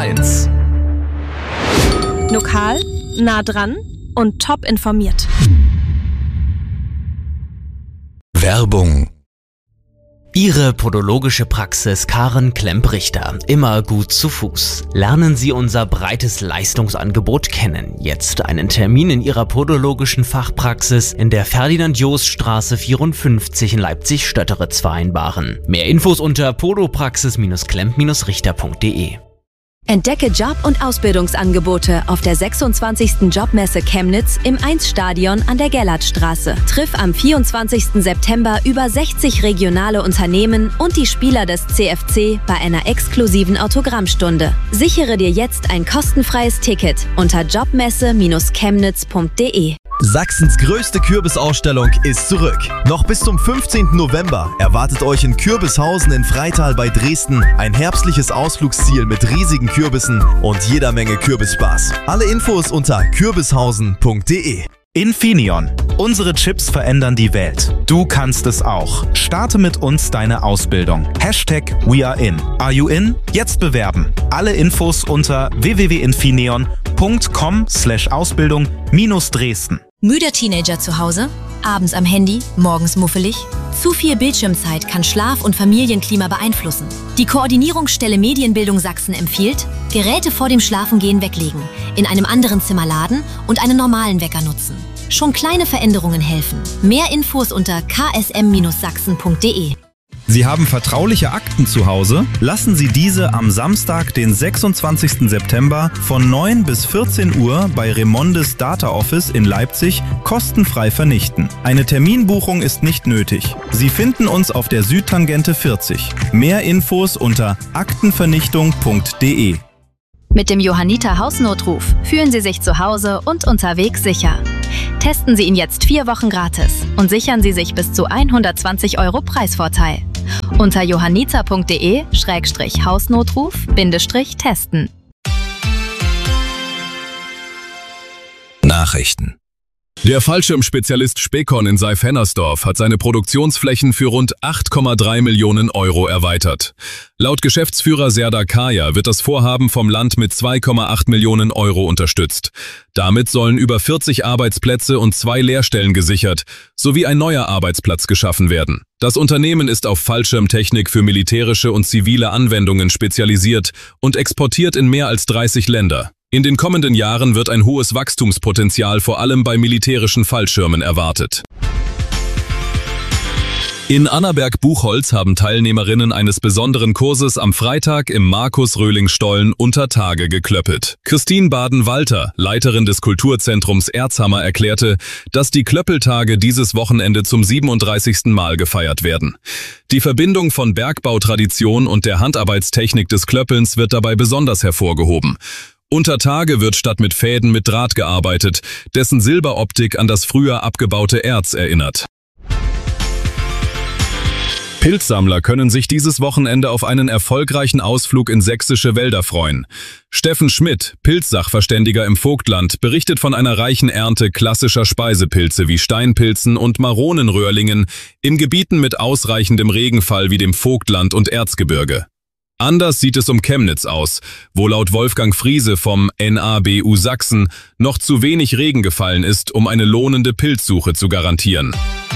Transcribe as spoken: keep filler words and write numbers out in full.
eins. Lokal, nah dran und top informiert. Werbung. Ihre podologische Praxis Karen Klemp-Richter, immer gut zu Fuß. Lernen Sie unser breites Leistungsangebot kennen. Jetzt einen Termin in Ihrer podologischen Fachpraxis in der Ferdinand-Jost-Straße vierundfünfzig in Leipzig-Stötteritz vereinbaren. Mehr Infos unter podopraxis klemp richter punkt de. Entdecke Job- und Ausbildungsangebote auf der sechsundzwanzigsten Jobmesse Chemnitz im eins Stadion an der Gellertstraße. Triff am vierundzwanzigsten September über sechzig regionale Unternehmen und die Spieler des C F C bei einer exklusiven Autogrammstunde. Sichere dir jetzt ein kostenfreies Ticket unter jobmesse chemnitz punkt de. Sachsens größte Kürbisausstellung ist zurück. Noch bis zum fünfzehnten November erwartet euch in Kürbishausen in Freital bei Dresden ein herbstliches Ausflugsziel mit riesigen Kürbissen und jeder Menge Kürbisspaß. Alle Infos unter kürbishausen punkt de. Infineon. Unsere Chips verändern die Welt. Du kannst es auch. Starte mit uns deine Ausbildung. Hashtag WeAreIn. Are you in? Jetzt bewerben. Alle Infos unter w w w punkt infineon punkt com slash Ausbildung minus Dresden. Müder Teenager zu Hause? Abends am Handy? Morgens muffelig? Zu viel Bildschirmzeit kann Schlaf- und Familienklima beeinflussen. Die Koordinierungsstelle Medienbildung Sachsen empfiehlt, Geräte vor dem Schlafengehen weglegen, in einem anderen Zimmer laden und einen normalen Wecker nutzen. Schon kleine Veränderungen helfen. Mehr Infos unter k s m sachsen punkt de. Sie haben vertrauliche Akten zu Hause? Lassen Sie diese am Samstag, den sechsundzwanzigsten September von neun bis vierzehn Uhr bei Remondes Data Office in Leipzig kostenfrei vernichten. Eine Terminbuchung ist nicht nötig. Sie finden uns auf der Südtangente vierzig. Mehr Infos unter aktenvernichtung punkt de. Mit dem Johanniter Hausnotruf fühlen Sie sich zu Hause und unterwegs sicher. Testen Sie ihn jetzt vier Wochen gratis und sichern Sie sich bis zu hundertzwanzig Euro Preisvorteil. Unter johanniter punkt de Schrägstrich Hausnotruf Bindestrich testen. Nachrichten. Der Fallschirmspezialist Spekon in Seif-Hennersdorf hat seine Produktionsflächen für rund acht Komma drei Millionen Euro erweitert. Laut Geschäftsführer Serdar Kaya wird das Vorhaben vom Land mit zwei Komma acht Millionen Euro unterstützt. Damit sollen über vierzig Arbeitsplätze und zwei Lehrstellen gesichert, sowie ein neuer Arbeitsplatz geschaffen werden. Das Unternehmen ist auf Fallschirmtechnik für militärische und zivile Anwendungen spezialisiert und exportiert in mehr als dreißig Länder. In den kommenden Jahren wird ein hohes Wachstumspotenzial vor allem bei militärischen Fallschirmen erwartet. In Annaberg-Buchholz haben Teilnehmerinnen eines besonderen Kurses am Freitag im Markus-Röhling-Stollen unter Tage geklöppelt. Christine Baden-Walter, Leiterin des Kulturzentrums Erzhammer, erklärte, dass die Klöppeltage dieses Wochenende zum siebenunddreißigsten Mal gefeiert werden. Die Verbindung von Bergbautradition und der Handarbeitstechnik des Klöppelns wird dabei besonders hervorgehoben. Unter Tage wird statt mit Fäden mit Draht gearbeitet, dessen Silberoptik an das früher abgebaute Erz erinnert. Pilzsammler können sich dieses Wochenende auf einen erfolgreichen Ausflug in sächsische Wälder freuen. Steffen Schmidt, Pilzsachverständiger im Vogtland, berichtet von einer reichen Ernte klassischer Speisepilze wie Steinpilzen und Maronenröhrlingen in Gebieten mit ausreichendem Regenfall wie dem Vogtland und Erzgebirge. Anders sieht es um Chemnitz aus, wo laut Wolfgang Friese vom N A B U Sachsen noch zu wenig Regen gefallen ist, um eine lohnende Pilzsuche zu garantieren.